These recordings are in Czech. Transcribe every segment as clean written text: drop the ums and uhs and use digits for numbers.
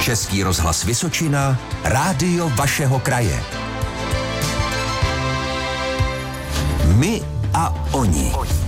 Český rozhlas Vysočina, rádio vašeho kraje. My a oni.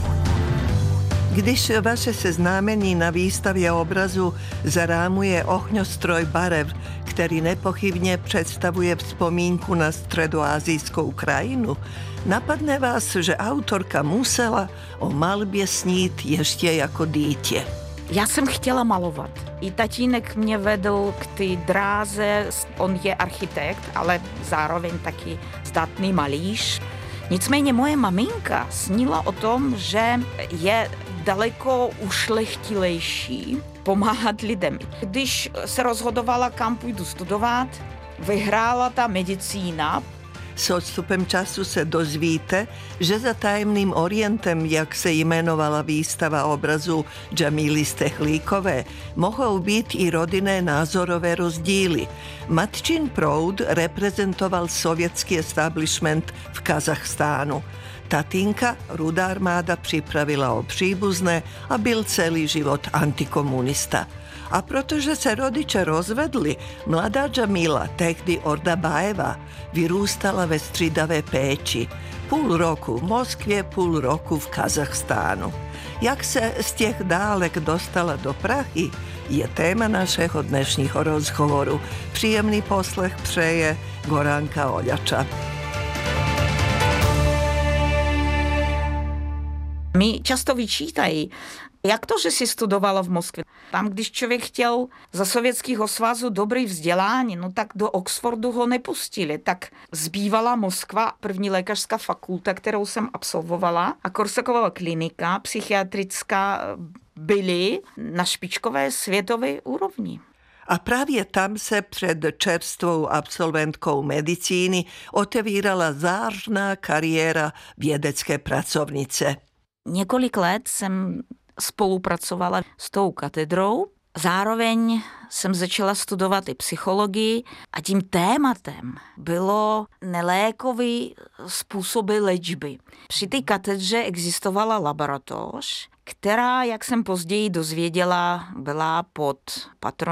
Když vaše seznámení na výstavě obrazu zarámuje ohňostroj barev, který nepochybně představuje vzpomínku na středoasijskou krajinu, napadne vás, že autorka musela o malbě snít ještě jako dítě. Já jsem chtěla malovat. I tatínek mě vedl k té dráze, on je architekt, ale zároveň taky zdatný malíř. Nicméně moje maminka snila o tom, že je daleko ušlechtilejší pomáhat lidem. Když se rozhodovala, kam půjdu studovat, vyhrála ta medicína. S odstupem času se dozvíte, že za tajemným orientem, jak se jmenovala výstava obrazu Džamily Stehlíkové, mohou být i rodinné názorové rozdíly. Matčin proud reprezentoval sovětský establishment v Kazachstánu. Tatínka rudá armáda připravila o příbuzné a byl celý život antikomunista. A protože se rodiče rozvedli, mladá Džamila, tehdy Ordabajeva, vyrůstala ve střídavé péči. Půl roku v Moskvě, půl roku v Kazachstánu. Jak se z těch dálek dostala do Prahy, je téma našeho dnešního rozhovoru. Příjemný poslech přeje Goranka Oljača. Mi často vyčítají, jak to, že si studovala v Moskvě. Tam, když člověk chtěl za Sovětského svazu dobrý vzdělání, no tak do Oxfordu ho nepustili. Tak zbývala Moskva, první lékařská fakulta, kterou jsem absolvovala, a Korsakova klinika psychiatrická byly na špičkové světové úrovni. A právě tam se před čerstvou absolventkou medicíny otevírala zářná kariéra vědecké pracovnice. Několik let jsem spolupracovala s tou katedrou. Zároveň jsem začala studovat i psychologii a tím tématem bylo nelékové způsoby léčby. Při té katedře existovala laboratoř, která, jak jsem později dozvěděla, byla pod patronací